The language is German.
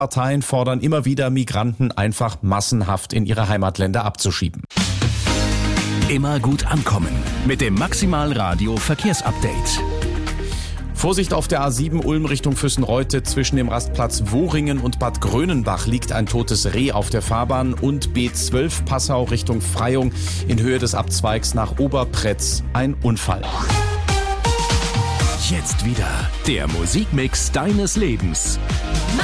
Parteien fordern immer wieder, Migranten einfach massenhaft in ihre Heimatländer abzuschieben. Immer gut ankommen mit dem Maximal Radio Verkehrsupdate. Vorsicht auf der A7 Ulm Richtung Füssenreute. Zwischen dem Rastplatz Wohringen und Bad Grönenbach liegt ein totes Reh auf der Fahrbahn und B12 Passau Richtung Freyung in Höhe des Abzweigs nach Oberpretz ein Unfall. Jetzt wieder der Musikmix deines Lebens.